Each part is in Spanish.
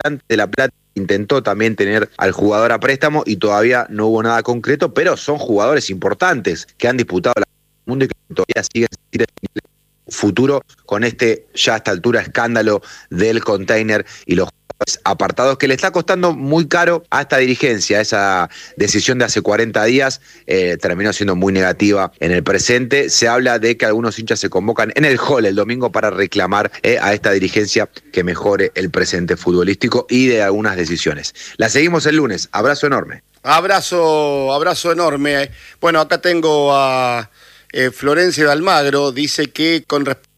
de La Plata intentó también tener al jugador a préstamo y todavía no hubo nada concreto, pero son jugadores importantes que han disputado la Copa del Mundo y que todavía siguen sin definir futuro con este ya a esta altura escándalo del container y los apartados que le está costando muy caro a esta dirigencia. Esa decisión de hace 40 días terminó siendo muy negativa en el presente. Se habla de que algunos hinchas se convocan en el hall el domingo para reclamar a esta dirigencia que mejore el presente futbolístico y de algunas decisiones. La seguimos el lunes. Abrazo enorme. Abrazo enorme. Bueno, acá tengo a Florencia de Almagro. Dice que con respecto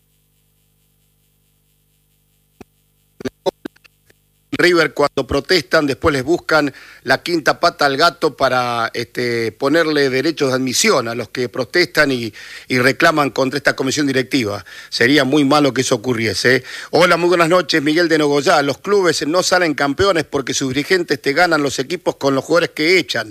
River, cuando protestan, después les buscan la quinta pata al gato para ponerle derechos de admisión a los que protestan y reclaman contra esta comisión directiva. Sería muy malo que eso ocurriese. Hola, muy buenas noches, Miguel de Nogoyá. Los clubes no salen campeones porque sus dirigentes te ganan los equipos con los jugadores que echan.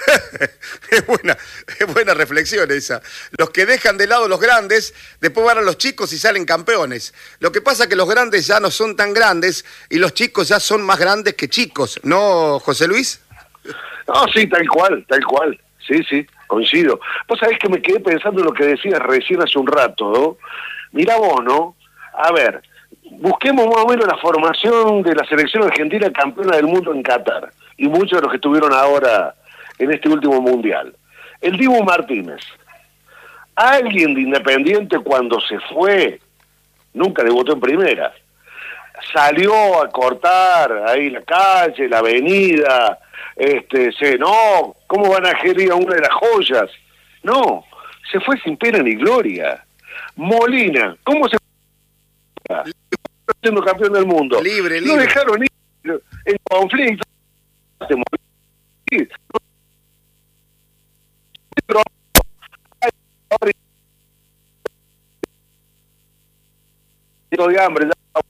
Es buena reflexión esa. Los que dejan de lado los grandes, después van a los chicos y salen campeones. Lo que pasa es que los grandes ya no son tan grandes y los chicos ya son más grandes que chicos, ¿no, José Luis? No, sí, tal cual. Sí, coincido. Vos sabés que me quedé pensando en lo que decías recién hace un rato, ¿no? Mirá vos, ¿no? A ver, busquemos más o menos la formación de la selección argentina campeona del mundo en Qatar, y muchos de los que estuvieron ahora en este último mundial. El Dibu Martínez. Alguien de Independiente cuando se fue, nunca debutó en primera. Salió a cortar ahí la calle, la avenida, no, ¿cómo van a gerir a una de las joyas? No, se fue sin pena ni gloria. Molina, ¿cómo se fue siendo campeón del mundo? Libre. No dejaron ir en conflicto. De hambre,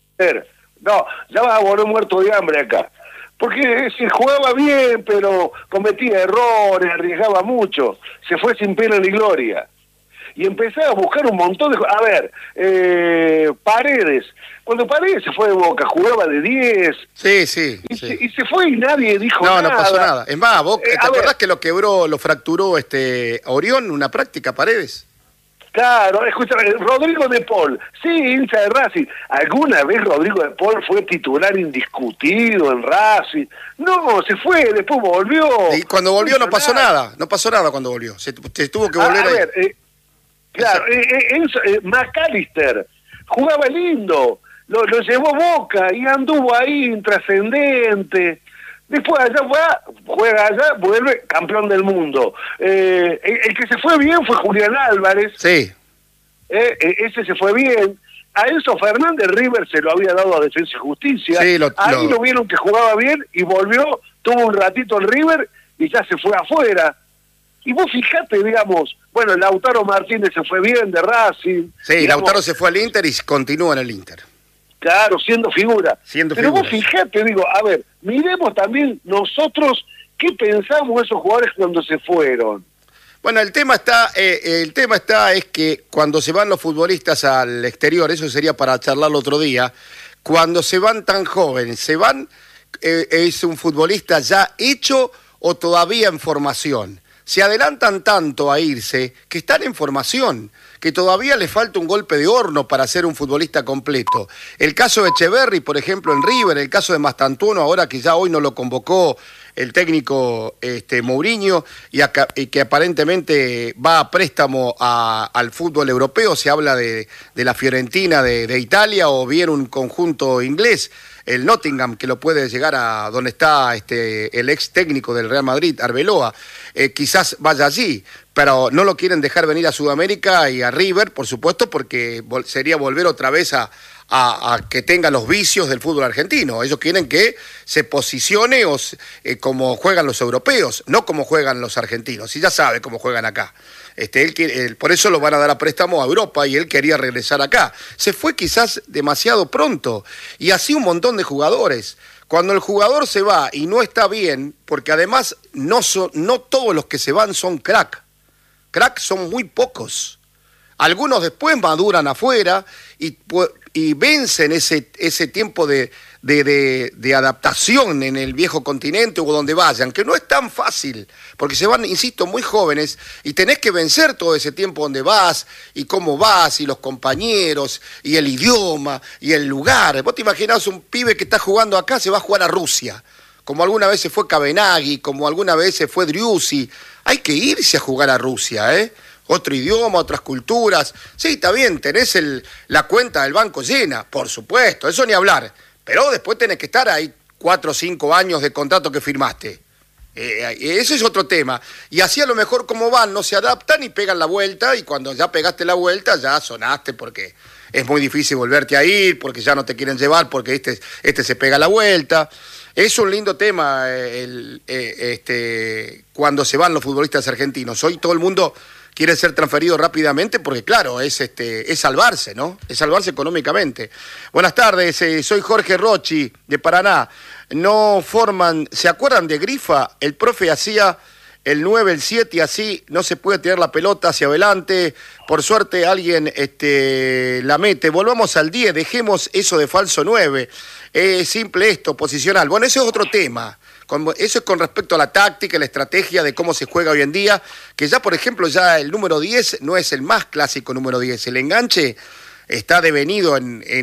ya vas a volver muerto de hambre acá, porque se jugaba bien pero cometía errores, arriesgaba mucho, se fue sin pena ni gloria y empezaba a buscar un montón de... A ver, Paredes, cuando Paredes se fue de Boca jugaba de 10 sí. Y se fue y nadie dijo nada. No pasó nada. Es más, vos, ¿te acordás que lo fracturó Orión, una práctica, Paredes? Claro, escucha, Rodrigo de Paul, sí, hincha de Racing. ¿Alguna vez Rodrigo de Paul fue titular indiscutido en Racing? No, se fue, después volvió. Y cuando volvió no pasó nada cuando volvió. Se tuvo que volver a ver, claro, McAllister jugaba lindo, lo llevó Boca y anduvo ahí intrascendente. Después allá juega allá, vuelve campeón del mundo. El que se fue bien fue Julián Álvarez. Sí. Ese se fue bien. A Enzo Fernández River se lo había dado a Defensa y Justicia. Sí, ahí lo vieron que jugaba bien y volvió, tuvo un ratito en River y ya se fue afuera. Y vos fijate, digamos, bueno, Lautaro Martínez se fue bien de Racing. Sí, digamos, Lautaro se fue al Inter y continúa en el Inter. Claro, siendo figura. Pero vos fijate, digo, a ver, miremos también nosotros qué pensamos esos jugadores cuando se fueron. Bueno, el tema está es que cuando se van los futbolistas al exterior, eso sería para charlarlo otro día, cuando se van tan jóvenes, ¿es un futbolista ya hecho o todavía en formación? Se adelantan tanto a irse que están en formación, que todavía le falta un golpe de horno para ser un futbolista completo. El caso de Echeverri, por ejemplo, en River, el caso de Mastantuono, ahora que ya hoy no lo convocó el técnico Mourinho y que aparentemente va a préstamo al fútbol europeo, se habla de la Fiorentina de Italia o bien un conjunto inglés, el Nottingham, que lo puede llegar a donde está el ex técnico del Real Madrid, Arbeloa, quizás vaya allí, pero no lo quieren dejar venir a Sudamérica y a River, por supuesto, porque sería volver otra vez a que tenga los vicios del fútbol argentino. Ellos quieren que se posicione como juegan los europeos, no como juegan los argentinos, y ya sabe cómo juegan acá. Por eso lo van a dar a préstamo a Europa y él quería regresar acá. Se fue quizás demasiado pronto, y así un montón de jugadores. Cuando el jugador se va y no está bien, porque además no todos los que se van son crack. Crack son muy pocos. Algunos después maduran afuera y vencen ese tiempo de adaptación en el viejo continente o donde vayan, que no es tan fácil, porque se van, insisto, muy jóvenes, y tenés que vencer todo ese tiempo donde vas, y cómo vas, y los compañeros, y el idioma, y el lugar. Vos te imaginás un pibe que está jugando acá, se va a jugar a Rusia, como alguna vez se fue Kavenaghi, como alguna vez se fue Driussi. Hay que irse a jugar a Rusia, ¿eh? Otro idioma, otras culturas. Sí, está bien, tenés la cuenta del banco llena, por supuesto, eso ni hablar. Pero después tenés que estar ahí 4 o 5 años de contrato que firmaste. Ese es otro tema. Y así a lo mejor como van, no se adaptan y pegan la vuelta, y cuando ya pegaste la vuelta ya sonaste, porque es muy difícil volverte a ir, porque ya no te quieren llevar, porque este se pega la vuelta. Es un lindo tema cuando se van los futbolistas argentinos. Hoy todo el mundo quiere ser transferido rápidamente porque, claro, es salvarse, ¿no? Es salvarse económicamente. Buenas tardes, soy Jorge Rochi, de Paraná. ¿Se acuerdan de Grifa? El profe hacía el 9, el 7 y así no se puede tirar la pelota hacia adelante. Por suerte alguien la mete. Volvamos al 10, dejemos eso de falso 9. Simple esto, posicional. Bueno, ese es otro tema. Eso es con respecto a la táctica, la estrategia de cómo se juega hoy en día, que ya, por ejemplo, ya el número 10 no es el más clásico número 10. El enganche está devenido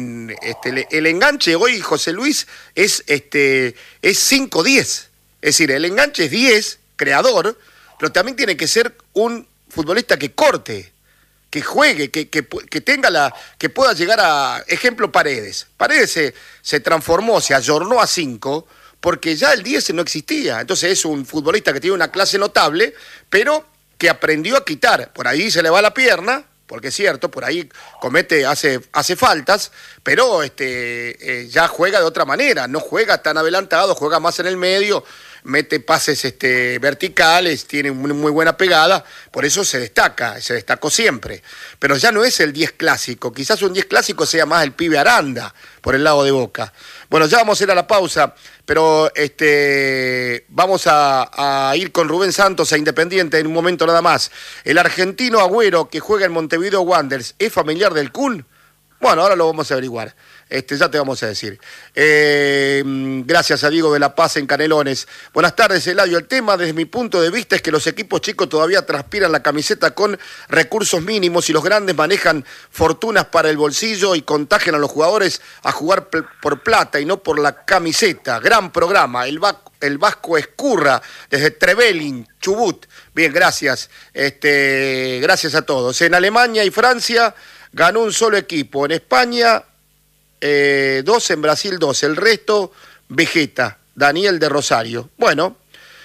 el enganche hoy, José Luis, es 5-10. Es decir, el enganche es 10, creador, pero también tiene que ser un futbolista que corte, que juegue, que tenga que pueda llegar a... Ejemplo, Paredes. Paredes se transformó, se ayornó a 5, porque ya el 10 no existía. Entonces es un futbolista que tiene una clase notable, pero que aprendió a quitar. Por ahí se le va la pierna, porque es cierto, por ahí hace faltas, pero ya juega de otra manera, no juega tan adelantado, juega más en el medio, mete pases verticales, tiene muy buena pegada, por eso se destacó siempre. Pero ya no es el 10 clásico, quizás un 10 clásico sea más el pibe Aranda, por el lado de Boca. Bueno, ya vamos a ir a la pausa, pero vamos a ir con Rubén Santos a Independiente en un momento nada más. El argentino Agüero, que juega en Montevideo Wanderers, ¿es familiar del Kun? Bueno, ahora lo vamos a averiguar. Ya te vamos a decir. Gracias a Diego de la Paz en Canelones. Buenas tardes, Eladio. El tema, desde mi punto de vista, es que los equipos chicos todavía transpiran la camiseta con recursos mínimos y los grandes manejan fortunas para el bolsillo y contagian a los jugadores a jugar por plata y no por la camiseta. Gran programa. El Vasco Escurra, desde Trevelin, Chubut. Bien, gracias. Gracias a todos. En Alemania y Francia ganó un solo equipo. En España... 2, en Brasil 2, el resto Vegeta, Daniel de Rosario. Bueno,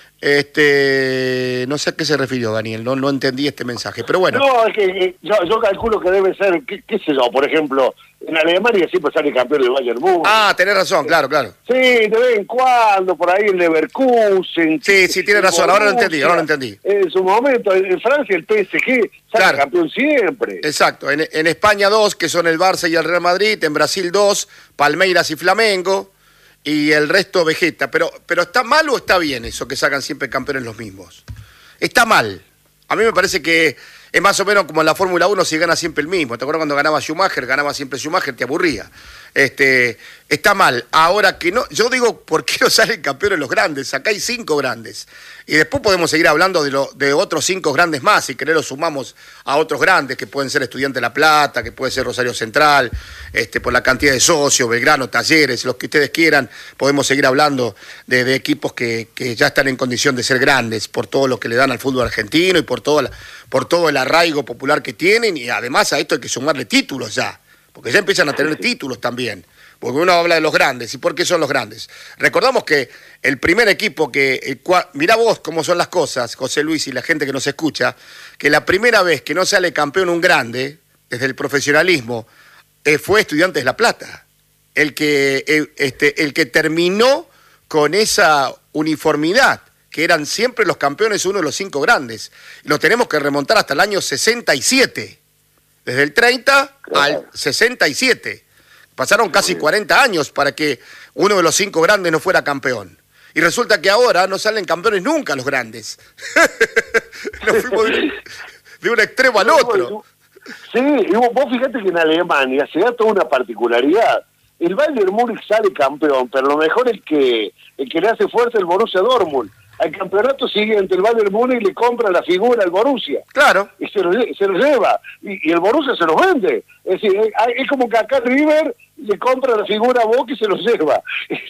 no sé a qué se refirió Daniel, no entendí este mensaje, pero bueno. No, es que yo calculo que debe ser, qué sé yo, por ejemplo, en Alemania siempre sale campeón del Bayern Múnich. Ah, tenés razón, claro. Sí, de vez en cuando, por ahí el Leverkusen. Sí, tienes razón, ahora lo entendí. En su momento, en Francia el PSG sale campeón siempre. Exacto, en España 2, que son el Barça y el Real Madrid, en Brasil 2, Palmeiras y Flamengo, y el resto Vegeta. Pero ¿está mal o está bien eso que sacan siempre campeones los mismos? Está mal. A mí me parece que es más o menos como en la Fórmula 1, si gana siempre el mismo. ¿Te acuerdas cuando ganaba siempre Schumacher, te aburría? Está mal. Ahora que no, yo digo, ¿por qué no salen campeones los grandes? Acá hay 5 grandes. Y después podemos seguir hablando de otros 5 grandes más, si querés los sumamos a otros grandes, que pueden ser Estudiantes de La Plata, que puede ser Rosario Central, por la cantidad de socios, Belgrano, Talleres, los que ustedes quieran. Podemos seguir hablando de equipos que ya están en condición de ser grandes, por todo lo que le dan al fútbol argentino y por todo el arraigo popular que tienen, y además a esto hay que sumarle títulos ya, porque ya empiezan a tener títulos también, porque uno habla de los grandes. ¿Y por qué son los grandes? Recordamos que el primer equipo mirá vos cómo son las cosas, José Luis y la gente que nos escucha, que la primera vez que no sale campeón un grande, desde el profesionalismo, fue Estudiantes de La Plata, el que terminó con esa uniformidad, que eran siempre los campeones, uno de los 5 grandes. Lo tenemos que remontar hasta el año 67, desde el 30 al 67. Pasaron casi 40 años para que uno de los 5 grandes no fuera campeón. Y resulta que ahora no salen campeones nunca los grandes. Nos fuimos de un extremo al otro. Sí, y vos fíjate que en Alemania se da toda una particularidad. El Bayern Múnich sale campeón, pero lo mejor es que el que le hace fuerza es el Borussia Dortmund. Al campeonato siguiente el Bayern Múnich le compra la figura al Borussia. Claro. Y se lo lleva. Y el Borussia se los vende. Es decir, es como que acá River le compra la figura a Boca y se los lleva.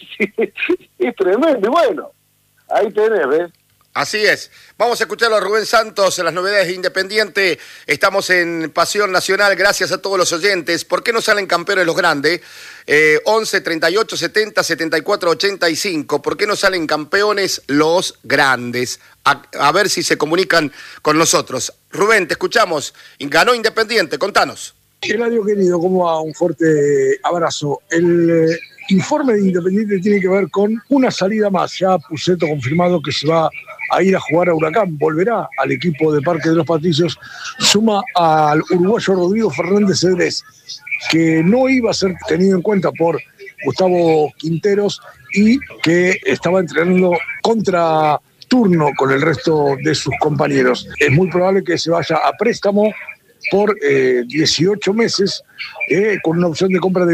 Es tremendo. Y bueno, ahí tenés, ¿ves? Así es. Vamos a escucharlo a Rubén Santos en las novedades de Independiente. Estamos en Pasión Nacional. Gracias a todos los oyentes. ¿Por qué no salen campeones los grandes? 11 38 70 74 85. ¿Por qué no salen campeones los grandes? A ver si se comunican con nosotros. Rubén, te escuchamos. Ganó Independiente. Contanos. Eladio querido, ¿cómo va? Un fuerte abrazo. El informe de Independiente tiene que ver con una salida más. Ya Pusetto confirmado que se va a ir a jugar a Huracán, volverá al equipo de Parque de los Patricios, suma al uruguayo Rodrigo Fernández Cedrés, que no iba a ser tenido en cuenta por Gustavo Quinteros y que estaba entrenando contra turno con el resto de sus compañeros. Es muy probable que se vaya a préstamo por 18 meses con una opción de compra de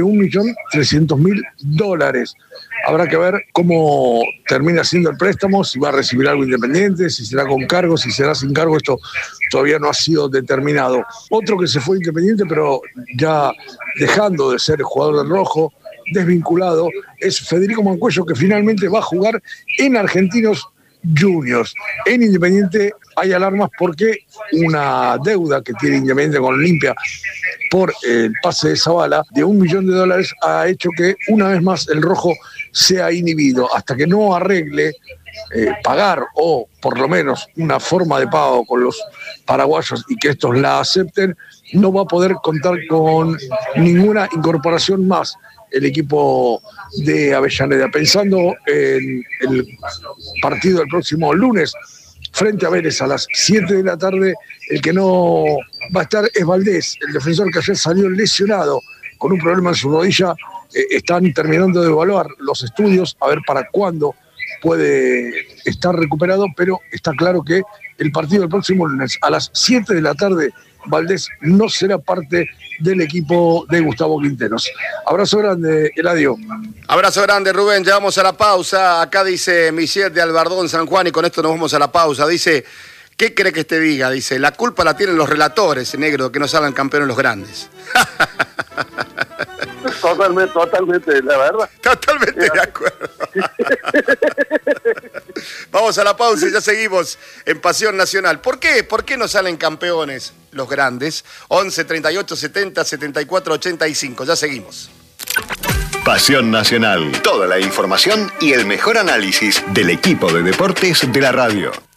$1.300.000. Habrá que ver cómo termina siendo el préstamo, si va a recibir algo Independiente, si será con cargo, si será sin cargo, esto todavía no ha sido determinado. Otro que se fue Independiente, pero ya dejando de ser jugador del rojo, desvinculado, es Federico Mancuello, que finalmente va a jugar en Argentinos Juniors. En Independiente hay alarmas porque una deuda que tiene Independiente con Olimpia por el pase de Zavala de $1 millón ha hecho que una vez más el rojo sea inhibido. Hasta que no arregle pagar o por lo menos una forma de pago con los paraguayos y que estos la acepten, no va a poder contar con ninguna incorporación más el equipo de Avellaneda. Pensando en el partido del próximo lunes frente a Vélez a las 7 de la tarde, el que no va a estar es Valdés, el defensor que ayer salió lesionado con un problema en su rodilla. Están terminando de evaluar los estudios a ver para cuándo puede estar recuperado, pero está claro que el partido del próximo lunes a las 7 de la tarde Valdés no será parte del equipo de Gustavo Quinteros. Abrazo grande, Eladio. Abrazo grande, Rubén. Ya vamos a la pausa. Acá dice Michel de Albardón, San Juan, y con esto nos vamos a la pausa. Dice, ¿qué cree que te diga? Dice, la culpa la tienen los relatores, negro, que no salgan campeones los grandes. Totalmente, la verdad. Totalmente de acuerdo. Vamos a la pausa y ya seguimos en Pasión Nacional. ¿Por qué? ¿Por qué no salen campeones los grandes? 11 38 70 74 85. Ya seguimos. Pasión Nacional. Toda la información y el mejor análisis del equipo de deportes de la radio.